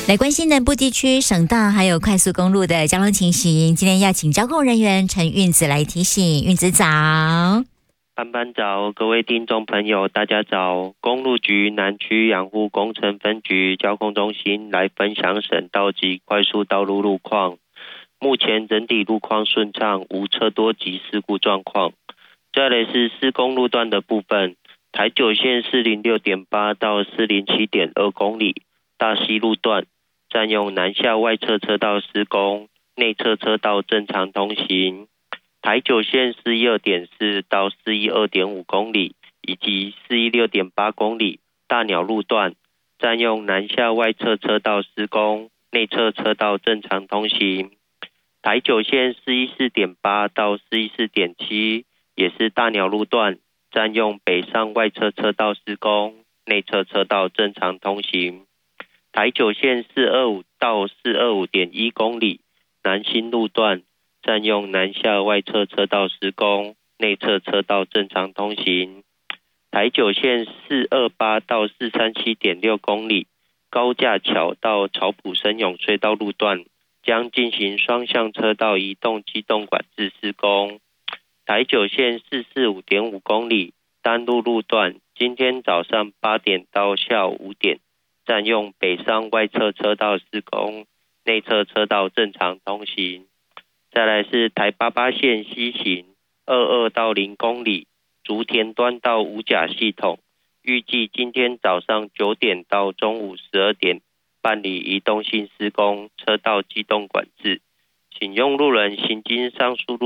来关心南部地区省道还有快速公路的交通情形，今天要请交控人员陈运子来提醒。运子早。 班早，各位听众朋友大家早。公路局南区养护工程分局交控中心来分享省道及快速道路路况。目前整体路况顺畅，无车多及事故状况。再来是施工路段的部分，台九线406.8到407.2公里，大溪路段占用南下外侧车道施工，内侧车道正常通行。台九线412.4到412.5公里，以及416.8公里，大鸟路段占用南下外侧车道施工，内侧车道正常通行。台九线414.8到414.7也是大鸟路段，占用北上外侧车道施工，内侧车道正常通行。台九线425到425.1公里，南新路段占用南下外侧车道施工，内侧车道正常通行。台九线428到437.6公里，高架桥到草埔深涌隧道路段将进行双向车道移动机动管制施工。台九线445.5公里，丹路路段今天早上8点到下午5点占用北上外侧车道施工，内侧车道正常通行。再来是台88线西行22到0公里，竹田端到五甲系统，预计今天早上9点到中午12点办理移动性施工，车道机动管制，请用路人行经上述路